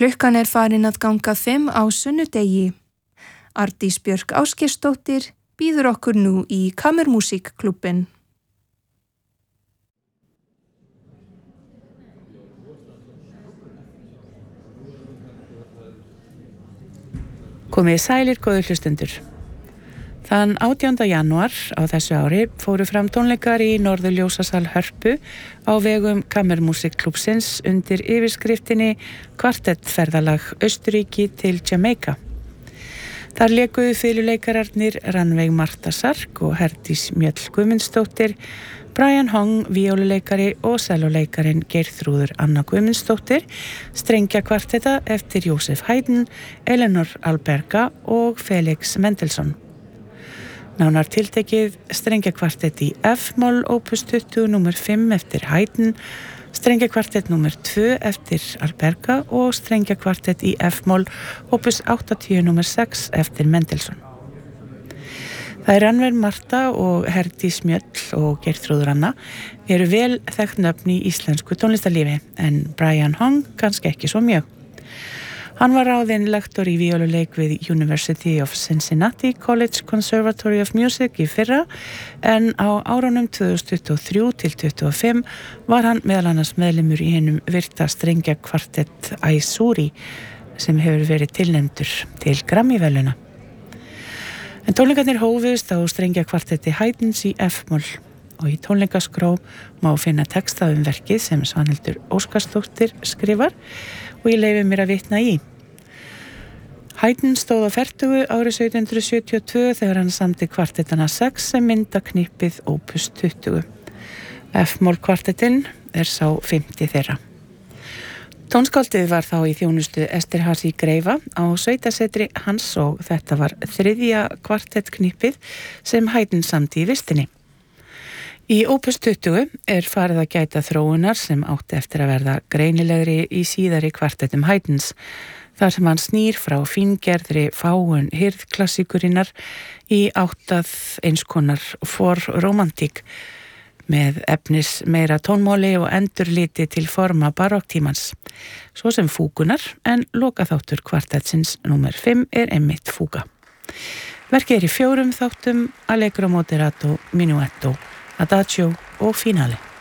Klukkan farin að ganga 5 á sunnudegi. Arndís Björk Ásgeirsdóttir býður okkur nú í Kammermusikklúbbinn. Komið sælir góðu hlustendur. Þann 18. janúar á þessu ári fóru fram tónleikar í Norðurljósasal Hörpu á vegum Kammermusikklúbbsins undir yfirskriftinni Kvartettferðalag Austurríki til Jamaica. Þar lékuðu fiðluleikararnir Rannveig Marta Sark og Herdís Mjöll Guðmundsdóttir, Brian Hong, víóluleikari og sellóleikarin Geirþrúður Anna Guðmundsdóttir, strengjakvartetta eftir Jósef Haydn, Eleanor Alberga og Felix Mendelssohn. Nánar tiltekið strengjakvartett í F-moll opus 20 nr. 5 eftir Haydn, strengjakvartett nr. 2 eftir Alberga og strengjakvartett í F-moll opus 80 nr. 6 eftir Mendelssohn. Það Rannveig Marta og Herdís Mjöll og Geirþrúður Anna eru vel þekkt nöfn í íslensku tónlistarlífi en Brian Hong kannski ekki svo mjög. Hann var ráðinn lektor í víóluleik við University of Cincinnati College Conservatory of Music í fyrra en á árunum 2023 til 2025 var hann meðal annars meðlimur í hinum virta strengjakvartett Aizuri sem hefur verið tilnefndur til Grammy-verðlauna. En tónleikarnir hófust á strengjakvartetti Haydns í F-moll og í tónleikaskrá má finna texta verkið sem Svanhildur Óskarsdóttir skrifar og ég leyfi mér að vitna í. Haydn stóð á fertugu árið 1772 þegar hann samdi kvartettana 6 sem mynda knippið opus 20. F-moll kvartettinn sá 50 þeirra. Tónskáldið var þá í þjónustu Esterházy Greifa á sveitasetri hans og þetta var 3. kvartettknippið sem Haydn samdi í vistinni. Í opus 20 farið að gæta þróunar sem átti eftir að verða greinilegri í síðari kvartettum Haydns, þar sem hann snýr frá fíngerðri fágun hirðklassíkurinnar í áttað einskonar forromantík með efnis meira tónmáli og endurliti til forma barokktímans, svo sem fúgunar en lokaþáttur kvartettsins nr. 5 einmitt fúga. Verkið í 4 þáttum, Allegro moderato, minuetto, adagio og finale.